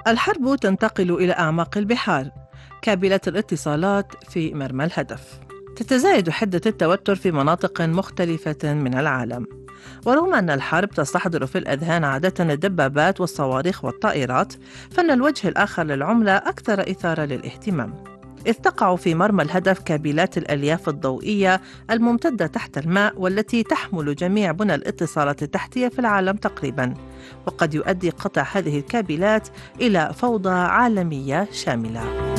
الحرب تنتقل إلى أعماق البحار. كابلات الاتصالات في مرمى الهدف. تتزايد حدة التوتر في مناطق مختلفة من العالم. ورغم أن الحرب تستحضر في الأذهان عادة الدبابات والصواريخ والطائرات، فإن الوجه الآخر للعملة أكثر إثارة للاهتمام، إذ تقع في مرمى الهدف كابلات الألياف الضوئية الممتدة تحت الماء، والتي تحمل جميع بنى الاتصالات التحتية في العالم تقريبا. وقد يؤدي قطع هذه الكابلات إلى فوضى عالمية شاملة.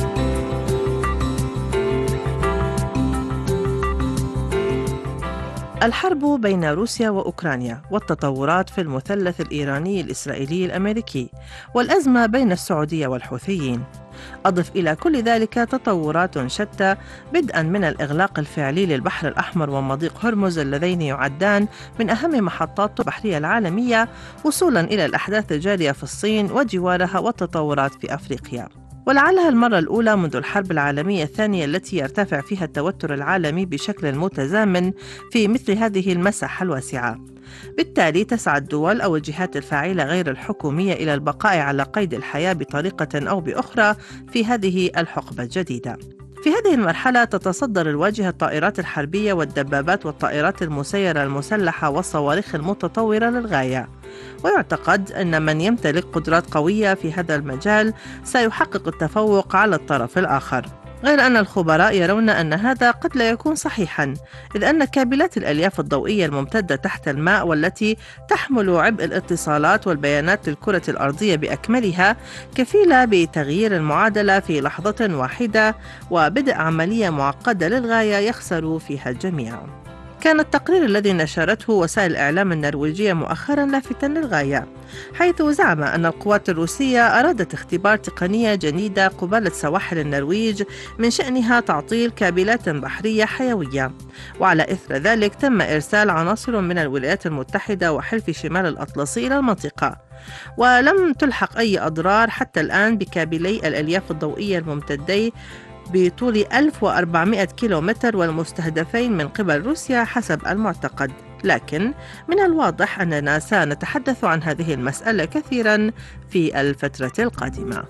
الحرب بين روسيا وأوكرانيا، والتطورات في المثلث الإيراني الإسرائيلي الأمريكي، والأزمة بين السعودية والحوثيين. أضف إلى كل ذلك تطورات شتى، بدءا من الإغلاق الفعلي للبحر الأحمر ومضيق هرمز اللذين يعدان من أهم محطات البحرية العالمية، وصولا إلى الأحداث الجارية في الصين وجوارها والتطورات في أفريقيا. ولعلها المرة الأولى منذ الحرب العالمية الثانية التي يرتفع فيها التوتر العالمي بشكل متزامن في مثل هذه المساحة الواسعة. بالتالي تسعى الدول أو الجهات الفاعلة غير الحكومية إلى البقاء على قيد الحياة بطريقة أو بأخرى في هذه الحقبة الجديدة. في هذه المرحلة تتصدر الواجهة الطائرات الحربية والدبابات والطائرات المسيرة المسلحة والصواريخ المتطورة للغاية. ويعتقد أن من يمتلك قدرات قوية في هذا المجال سيحقق التفوق على الطرف الآخر، غير أن الخبراء يرون أن هذا قد لا يكون صحيحاً، إذ أن كابلات الألياف الضوئية الممتدة تحت الماء والتي تحمل عبء الاتصالات والبيانات للكرة الأرضية بأكملها كفيلة بتغيير المعادلة في لحظة واحدة وبدء عملية معقدة للغاية يخسر فيها الجميع. كان التقرير الذي نشرته وسائل الإعلام النرويجية مؤخرا لافتاً للغاية، حيث زعم أن القوات الروسية أرادت اختبار تقنية جديدة قبالة سواحل النرويج من شأنها تعطيل كابلات بحرية حيوية. وعلى إثر ذلك تم إرسال عناصر من الولايات المتحدة وحلف شمال الأطلسي إلى المنطقة، ولم تلحق أي أضرار حتى الآن بكابلي الألياف الضوئية الممتدين بطول 1400 كيلومتر والمستهدفين من قبل روسيا حسب المعتقد. لكن من الواضح أننا سنتحدث عن هذه المسألة كثيرا في الفترة القادمة.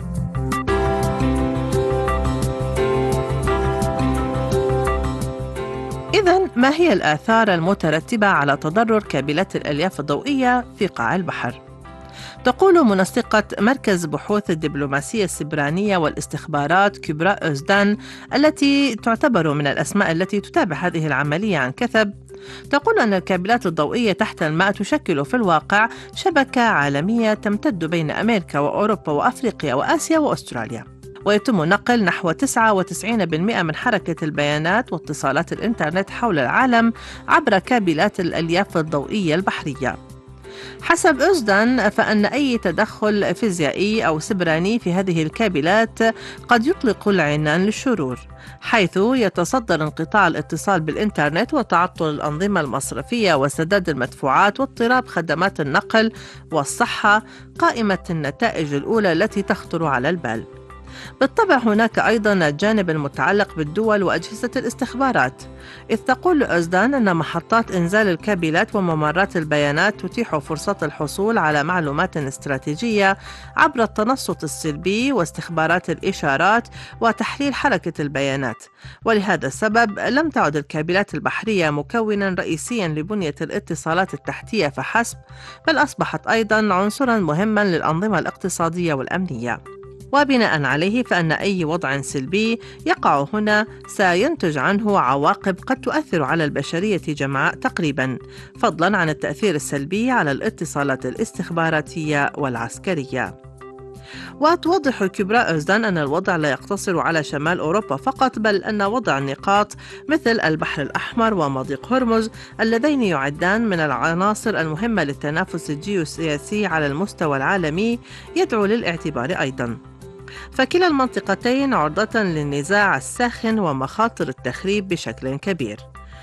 إذن ما هي الآثار المترتبة على تضرر كابلات الألياف الضوئية في قاع البحر؟ تقول منسقة مركز بحوث الدبلوماسية السبرانية والاستخبارات كبراء أوزدان، التي تعتبر من الأسماء التي تتابع هذه العملية عن كثب، تقول أن الكابلات الضوئية تحت الماء تشكل في الواقع شبكة عالمية تمتد بين أمريكا وأوروبا وأفريقيا وآسيا وأستراليا، ويتم نقل نحو 99% من حركة البيانات واتصالات الإنترنت حول العالم عبر كابلات الألياف الضوئية البحرية. حسب أوزدان، فإن أي تدخل فيزيائي أو سبراني في هذه الكابلات قد يطلق العنان للشرور، حيث يتصدر انقطاع الاتصال بالإنترنت وتعطل الأنظمة المصرفية وسداد المدفوعات واضطراب خدمات النقل والصحة، قائمة النتائج الأولى التي تخطر على البال. بالطبع هناك أيضا الجانب المتعلق بالدول وأجهزة الاستخبارات، إذ تقول أوزدان أن محطات إنزال الكابلات وممرات البيانات تتيح فرصة الحصول على معلومات استراتيجية عبر التنصت السلبي واستخبارات الإشارات وتحليل حركة البيانات. ولهذا السبب لم تعد الكابلات البحرية مكونا رئيسيا لبنية الاتصالات التحتية فحسب، بل أصبحت أيضا عنصرا مهما للأنظمة الاقتصادية والأمنية. وبناء عليه فإن أي وضع سلبي يقع هنا سينتج عنه عواقب قد تؤثر على البشرية جمعاء تقريبا، فضلا عن التأثير السلبي على الاتصالات الاستخباراتية والعسكرية. وتوضح كبراء أوزدان أن الوضع لا يقتصر على شمال أوروبا فقط، بل أن وضع النقاط مثل البحر الأحمر ومضيق هرمز اللذين يعدان من العناصر المهمة للتنافس الجيوسياسي على المستوى العالمي يدعو للاعتبار أيضا. فكلا المنطقتين عرضة للنزاع الساخن ومخاطر التخريب بشكل كبير.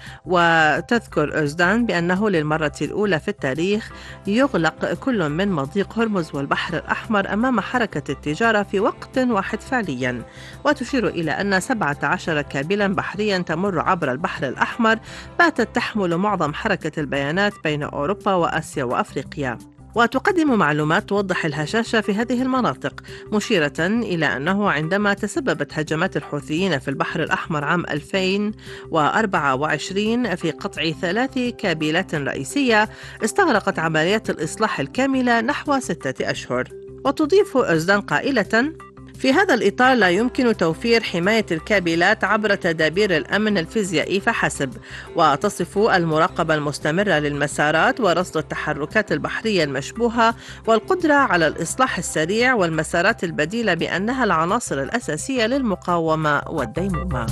وتذكر أوزدان بأنه للمرة الأولى في التاريخ يغلق كل من مضيق هرمز والبحر الأحمر أمام حركة التجارة في وقت واحد فعليا، وتشير إلى أن 17 كابلا بحريا تمر عبر البحر الأحمر باتت تحمل معظم حركة البيانات بين أوروبا وآسيا وأفريقيا. وتقدم معلومات توضح الهشاشة في هذه المناطق، مشيرة إلى أنه عندما تسببت هجمات الحوثيين في البحر الأحمر عام 2024 في قطع 3 كابلات رئيسية، استغرقت عمليات الإصلاح الكاملة نحو 6 أشهر. وتضيف أوزدان قائلة: في هذا الإطار لا يمكن توفير حماية الكابلات عبر تدابير الأمن الفيزيائي فحسب، وتصف المراقبة المستمرة للمسارات ورصد التحركات البحرية المشبوهة والقدرة على الإصلاح السريع والمسارات البديلة بأنها العناصر الأساسية للمقاومة والديمومة.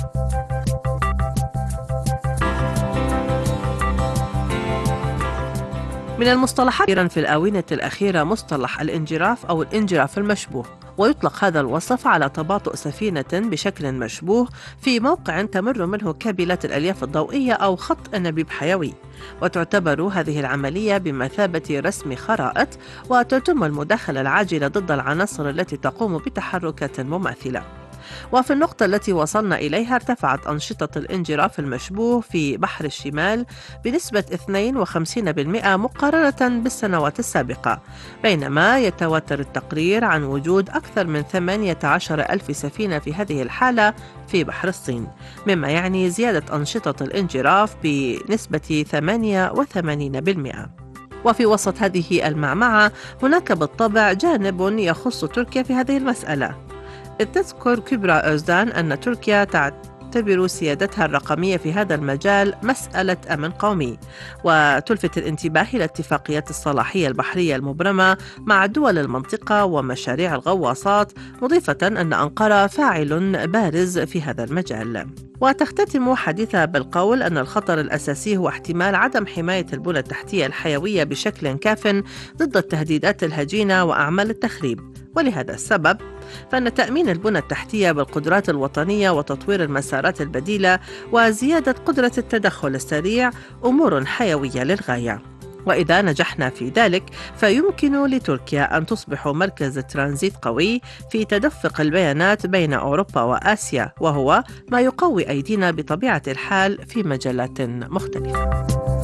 من المصطلحات في الآونة الأخيرة مصطلح الانجراف أو الانجراف المشبوه، ويطلق هذا الوصف على تباطؤ سفينة بشكل مشبوه في موقع تمر منه كابلات الألياف الضوئية أو خط أنابيب حيوي، وتعتبر هذه العملية بمثابة رسم خرائط، وتتم المداخلة العاجلة ضد العناصر التي تقوم بتحركات مماثلة. وفي النقطة التي وصلنا إليها ارتفعت أنشطة الانجراف المشبوه في بحر الشمال بنسبة 52% مقارنة بالسنوات السابقة، بينما يتواتر التقرير عن وجود أكثر من 18 ألف سفينة في هذه الحالة في بحر الصين، مما يعني زيادة أنشطة الانجراف بنسبة 88%. وفي وسط هذه المعمعة هناك بالطبع جانب يخص تركيا في هذه المسألة، إذ تذكر كبرى أوزدان أن تركيا تعتبر سيادتها الرقمية في هذا المجال مسألة أمن قومي، وتلفت الانتباه إلى اتفاقيات الصلاحية البحرية المبرمة مع دول المنطقة ومشاريع الغواصات، مضيفة أن أنقرة فاعل بارز في هذا المجال. وتختتم حديثها بالقول أن الخطر الأساسي هو احتمال عدم حماية البنى التحتية الحيوية بشكل كاف ضد التهديدات الهجينة وأعمال التخريب، ولهذا السبب فإن تأمين البنى التحتية بالقدرات الوطنية وتطوير المسارات البديلة وزيادة قدرة التدخل السريع أمور حيوية للغاية. وإذا نجحنا في ذلك فيمكن لتركيا أن تصبح مركز ترانزيت قوي في تدفق البيانات بين أوروبا وآسيا، وهو ما يقوي أيدينا بطبيعة الحال في مجالات مختلفة.